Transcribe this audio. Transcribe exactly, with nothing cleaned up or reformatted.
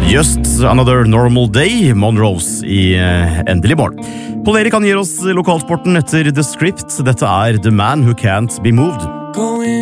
Just Another Normal Day, Monrose i uh, Endelig morgen. Pål Erik kan gi oss lokalsporten etter The Script. Dette er The Man Who Can't Be Moved.